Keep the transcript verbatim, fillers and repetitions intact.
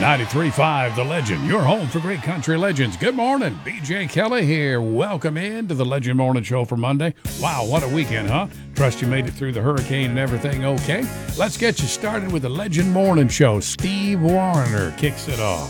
ninety-three point five The Legend, your home for great country legends. Good morning, B J Kelly here. Welcome in to the Legend Morning Show for Monday. Wow, what a weekend, huh? Trust you made it through the hurricane and everything okay. Let's get you started with the Legend Morning Show. Steve Warner kicks it off.